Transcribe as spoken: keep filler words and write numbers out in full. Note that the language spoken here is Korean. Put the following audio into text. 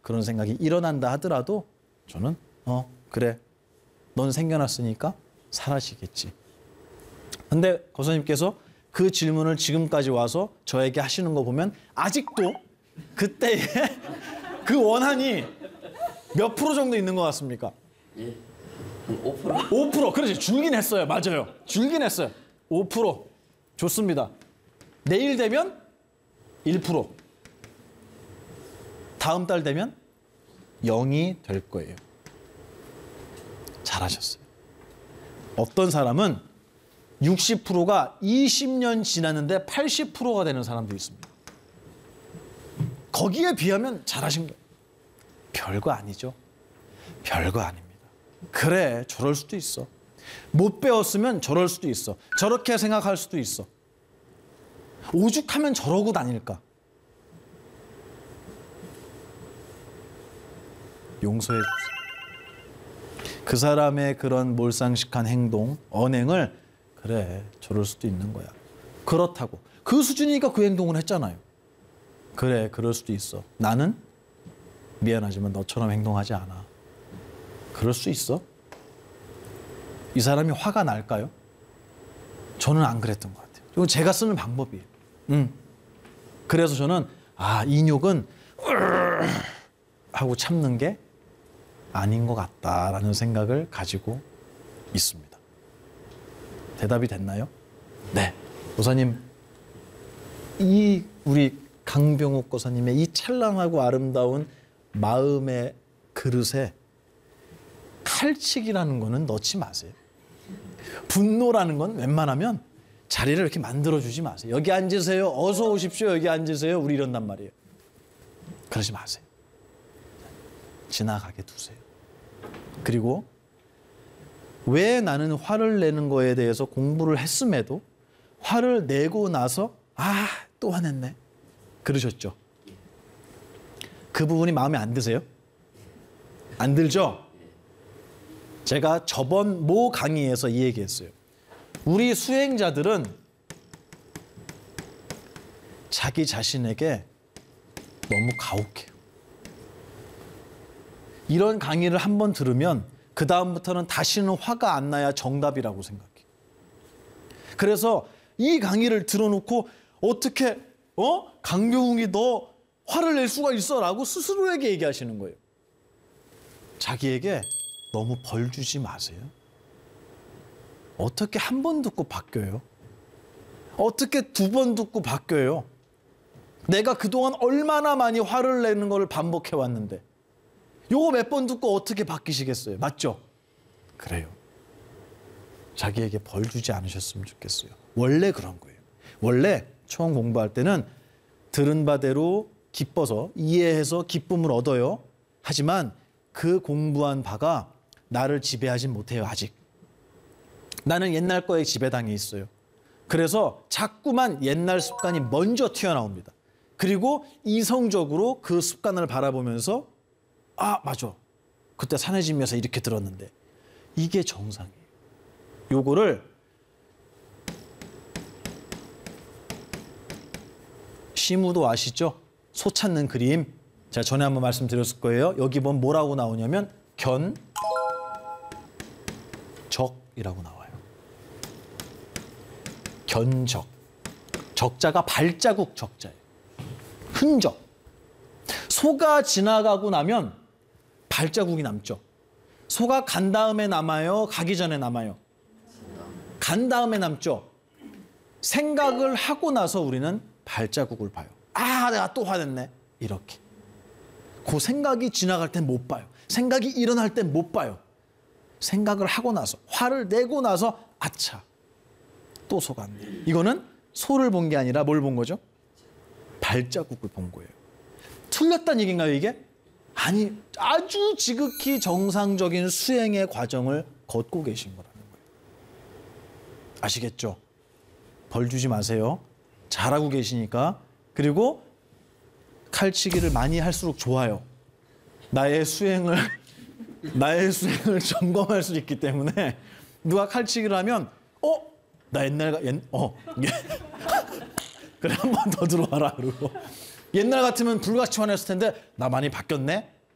그런 생각이 일어난다 하더라도 저는 어 그래 넌 생겨났으니까 사라지겠지. 근데 거사님께서 그 질문을 지금까지 와서 저에게 하시는 거 보면 아직도 그때의 그 원한이 몇 프로 정도 있는 것 같습니까? 예, 한 오 퍼센트? 오 퍼센트. 그렇지. 줄긴 했어요. 맞아요. 줄긴 했어요. 오 퍼센트. 좋습니다. 내일 되면 일 퍼센트. 다음 달 되면 영이 될 거예요. 잘하셨어요. 어떤 사람은 육십 퍼센트가 이십 년 지났는데 팔십 퍼센트가 되는 사람도 있습니다. 거기에 비하면 잘하신 거예요. 별거 아니죠. 별거 아닙니다. 그래, 저럴 수도 있어. 못 배웠으면 저럴 수도 있어. 저렇게 생각할 수도 있어. 오죽하면 저러고 다닐까. 용서해 주세요. 그 사람의 그런 몰상식한 행동, 언행을 그래, 저럴 수도 있는 거야. 그렇다고. 그 수준이니까 그 행동을 했잖아요. 그래, 그럴 수도 있어. 나는 미안하지만 너처럼 행동하지 않아. 그럴 수 있어? 이 사람이 화가 날까요? 저는 안 그랬던 것 같아요. 이건 제가 쓰는 방법이에요. 음. 그래서 저는 아, 인욕은 하고 참는 게 아닌 것 같다라는 생각을 가지고 있습니다. 대답이 됐나요? 네. 고사님, 이 우리 강병욱 고사님의 이 찬란하고 아름다운 마음의 그릇에 칼치기라는 거는 넣지 마세요. 분노라는 건 웬만하면 자리를 이렇게 만들어주지 마세요. 여기 앉으세요. 어서 오십시오. 여기 앉으세요. 우리 이런단 말이에요. 그러지 마세요. 지나가게 두세요. 그리고 왜 나는 화를 내는 거에 대해서 공부를 했음에도 화를 내고 나서 아, 또 화냈네. 그러셨죠? 그 부분이 마음에 안 드세요? 안 들죠? 제가 저번 모 강의에서 이 얘기했어요. 우리 수행자들은 자기 자신에게 너무 가혹해요. 이런 강의를 한번 들으면 그 다음부터는 다시는 화가 안 나야 정답이라고 생각해요. 그래서 이 강의를 들어놓고 어떻게 어? 강병욱이 너 화를 낼 수가 있어 라고 스스로에게 얘기하시는 거예요. 자기에게 너무 벌 주지 마세요. 어떻게 한 번 듣고 바뀌어요? 어떻게 두 번 듣고 바뀌어요? 내가 그동안 얼마나 많이 화를 내는 걸 반복해 왔는데 요거 몇 번 듣고 어떻게 바뀌시겠어요? 맞죠? 그래요. 자기에게 벌 주지 않으셨으면 좋겠어요. 원래 그런 거예요. 원래 처음 공부할 때는 들은 바대로 기뻐서 이해해서 기쁨을 얻어요. 하지만 그 공부한 바가 나를 지배하진 못해요. 아직. 나는 옛날 거에 지배당해 있어요. 그래서 자꾸만 옛날 습관이 먼저 튀어나옵니다. 그리고 이성적으로 그 습관을 바라보면서 아, 맞아. 그때 산해지면서 이렇게 들었는데 이게 정상이에요. 요거를 시무도 아시죠? 소 찾는 그림. 제가 전에 한번 말씀드렸을 거예요. 여기 보면 뭐라고 나오냐면 견, 적이라고 나와요. 견적. 적자가 발자국 적자예요. 흔적. 소가 지나가고 나면 발자국이 남죠. 소가 간 다음에 남아요? 가기 전에 남아요? 간 다음에 남죠. 생각을 하고 나서 우리는 발자국을 봐요. 아, 내가 또 화냈네. 이렇게. 그 생각이 지나갈 땐 못 봐요. 생각이 일어날 땐 못 봐요. 생각을 하고 나서, 화를 내고 나서 아차, 또 속았네. 이거는 소를 본 게 아니라 뭘 본 거죠? 발자국을 본 거예요. 틀렸다는 얘기인가요, 이게? 아니, 아주 지극히 정상적인 수행의 과정을 걷고 계신 거라는 거예요. 아시겠죠? 벌 주지 마세요. 잘하고 계시니까. 그리고 칼치기를 많이 할수록 좋아요. 나의 수행을 나의 수행을 점검할 수 있기 때문에 누가 칼치기를 하면 어? 나 옛날 옛 어. 그래 한 번 더 들어와라 그러고 옛날 같으면 불같이 화냈을 텐데 나 많이 바뀌었네?